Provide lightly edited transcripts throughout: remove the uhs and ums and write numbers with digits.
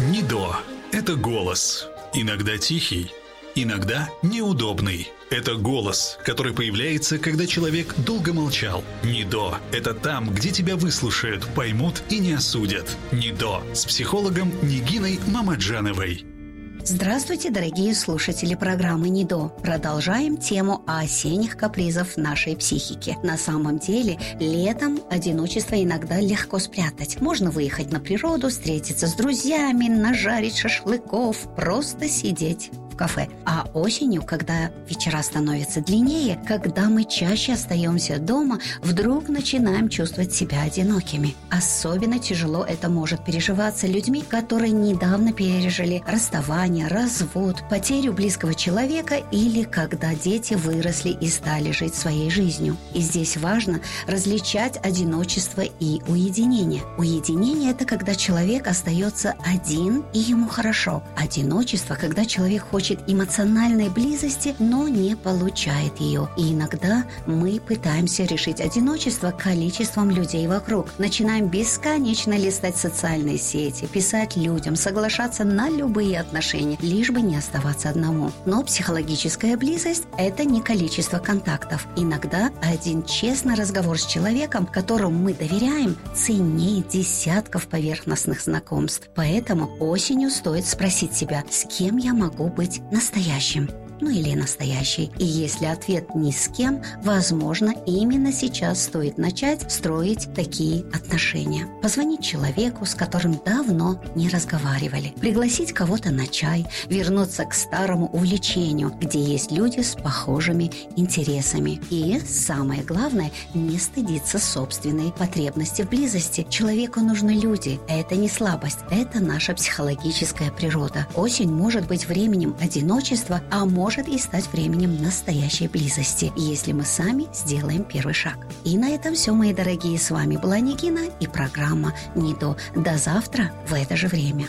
НИДО – это голос. Иногда тихий, иногда неудобный. Это голос, который появляется, когда человек долго молчал. НИДО – это там, где тебя выслушают, поймут и не осудят. НИДО с психологом Нигиной Мамаджановой. Здравствуйте, дорогие слушатели программы НИДО. Продолжаем тему о осенних капризах нашей психики. На самом деле, летом одиночество иногда легко спрятать. Можно выехать на природу, встретиться с друзьями, нажарить шашлыков, просто сидеть в кафе. А осенью, когда вечера становятся длиннее, когда мы чаще остаемся дома, вдруг начинаем чувствовать себя одинокими. Особенно тяжело это может переживаться людьми, которые недавно пережили расставание, развод, потерю близкого человека или когда дети выросли и стали жить своей жизнью. И здесь важно различать одиночество и уединение. Уединение – это когда человек остается один и ему хорошо. Одиночество – когда человек хочет эмоциональной близости, но не получает ее. И иногда мы пытаемся решить одиночество количеством людей вокруг. Начинаем бесконечно листать социальные сети, писать людям, соглашаться на любые отношения, лишь бы не оставаться одному. Но психологическая близость – это не количество контактов. Иногда один честный разговор с человеком, которому мы доверяем, ценнее десятков поверхностных знакомств. Поэтому осенью стоит спросить себя, с кем я могу быть настоящим. Или настоящий. И если ответ ни с кем, возможно, именно сейчас стоит начать строить такие отношения. Позвонить человеку, с которым давно не разговаривали. Пригласить кого-то на чай. Вернуться к старому увлечению, где есть люди с похожими интересами. И самое главное, не стыдиться собственной потребности в близости. Человеку нужны люди. Это не слабость. Это наша психологическая природа. Осень может быть временем одиночества, а может и стать временем настоящей близости, если мы сами сделаем первый шаг. И на этом все, мои дорогие. С вами была Нигина и программа НИДО. До завтра в это же время.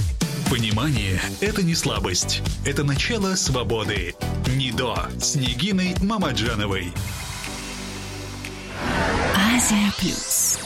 Понимание – это не слабость. Это начало свободы. НИДО с Нигиной Мамаджановой. Азия Плюс.